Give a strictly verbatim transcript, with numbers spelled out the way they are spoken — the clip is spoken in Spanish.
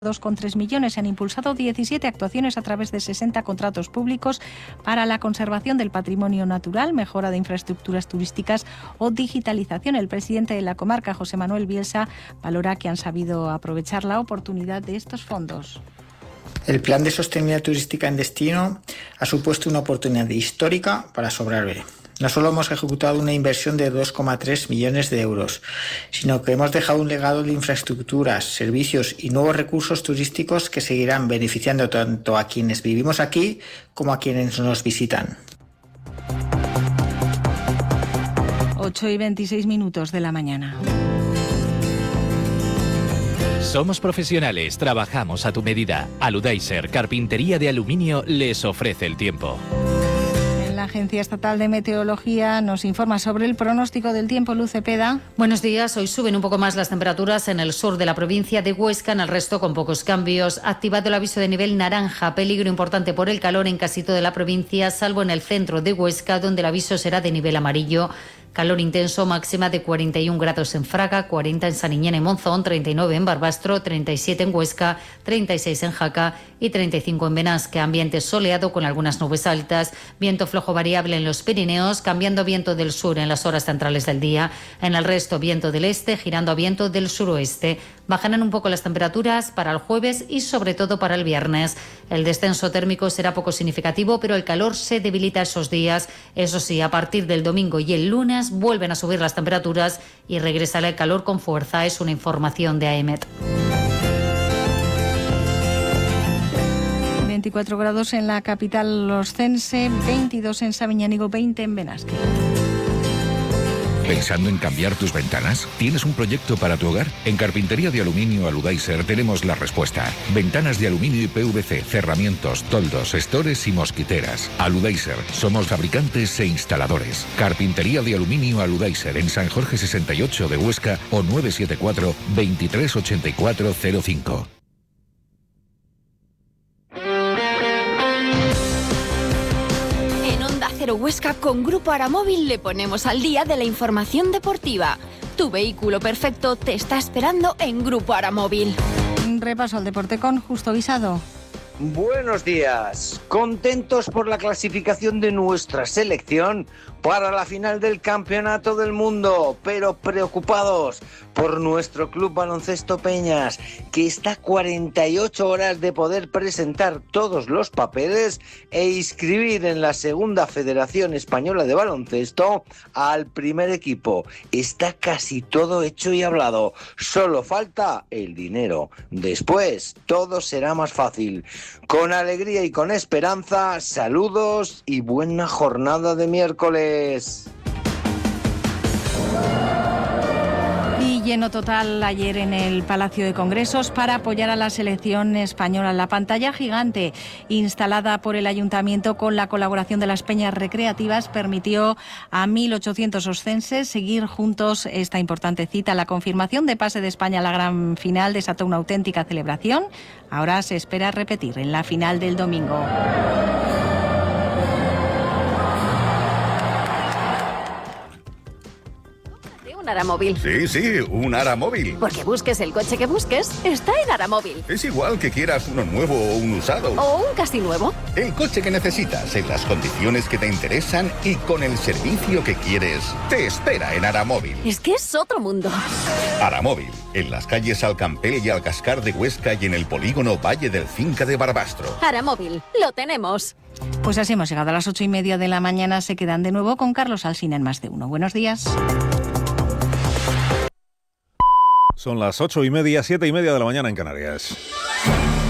dos coma tres millones. Se han impulsado diecisiete actuaciones a través de sesenta contratos públicos para la conservación del patrimonio natural, mejora de infraestructuras turísticas o digitalización. El presidente de la comarca, José Manuel Bielsa, valora que han sabido aprovechar la oportunidad de estos fondos. El plan de sostenibilidad turística en destino ha supuesto una oportunidad histórica para Sobrarbe. No solo hemos ejecutado una inversión de dos coma tres millones de euros, sino que hemos dejado un legado de infraestructuras, servicios y nuevos recursos turísticos que seguirán beneficiando tanto a quienes vivimos aquí como a quienes nos visitan. ocho y veintiséis minutos de la mañana. Somos profesionales, trabajamos a tu medida. Aludaiser, carpintería de aluminio, les ofrece el tiempo. La Agencia Estatal de Meteorología nos informa sobre el pronóstico del tiempo. Luz Cepeda. Buenos días. Hoy suben un poco más las temperaturas en el sur de la provincia de Huesca, en el resto con pocos cambios. Activado el aviso de nivel naranja, peligro importante por el calor en casi toda la provincia, salvo en el centro de Huesca, donde el aviso será de nivel amarillo. Calor intenso, máxima de cuarenta y un grados en Fraga, cuarenta en Sariñena y Monzón, treinta y nueve en Barbastro, treinta y siete en Huesca, treinta y seis en Jaca y treinta y cinco en Benasque. Ambiente soleado con algunas nubes altas, viento flojo variable en los Pirineos, cambiando viento del sur en las horas centrales del día. En el resto, viento del este, girando a viento del suroeste. Bajarán un poco las temperaturas para el jueves y sobre todo para el viernes. El descenso térmico será poco significativo, pero el calor se debilita esos días. Eso sí, a partir del domingo y el lunes vuelven a subir las temperaturas y regresará el calor con fuerza. Es una información de AEMET. veinticuatro grados en la capital oscense, veintidós en Sabiñánigo, veinte en Benasque. ¿Pensando en cambiar tus ventanas? ¿Tienes un proyecto para tu hogar? En Carpintería de Aluminio Aludaiser tenemos la respuesta. Ventanas de aluminio y P V C, cerramientos, toldos, estores y mosquiteras. Aludaiser, somos fabricantes e instaladores. Carpintería de Aluminio Aludaiser en San Jorge sesenta y ocho de Huesca o nueve siete cuatro, veintitrés ochenta y cuatro cero cinco. Huesca, con Grupo Aramóvil le ponemos al día de la información deportiva. Tu vehículo perfecto te está esperando en Grupo Aramóvil. Repaso al deporte con Justo Guisado. Buenos días. Contentos por la clasificación de nuestra selección para la final del Campeonato del Mundo, pero preocupados por nuestro Club Baloncesto Peñas, que está a cuarenta y ocho horas de poder presentar todos los papeles e inscribir en la Segunda Federación Española de Baloncesto al primer equipo. Está casi todo hecho y hablado, solo falta el dinero. Después todo será más fácil. Con alegría y con esperanza, saludos y buena jornada de miércoles. Y lleno total ayer en el Palacio de Congresos para apoyar a la selección española. La pantalla gigante instalada por el Ayuntamiento con la colaboración de las peñas recreativas permitió a mil ochocientos oscenses seguir juntos esta importante cita. La confirmación de pase de España a la gran final desató una auténtica celebración. Ahora se espera repetir en la final del domingo. Un Aramóvil. Sí, sí, un Aramóvil. Porque busques el coche que busques, está en Aramóvil. Es igual que quieras uno nuevo o un usado. O un casi nuevo. El coche que necesitas, en las condiciones que te interesan y con el servicio que quieres, te espera en Aramóvil. Es que es otro mundo. Aramóvil, en las calles Alcampel y Alcascar de Huesca y en el polígono Valle del Cinca de Barbastro. Aramóvil, lo tenemos. Pues así hemos llegado a las ocho y media de la mañana. Se quedan de nuevo con Carlos Alsina en Más de Uno. Buenos días. Son las ocho y media, siete y media de la mañana en Canarias.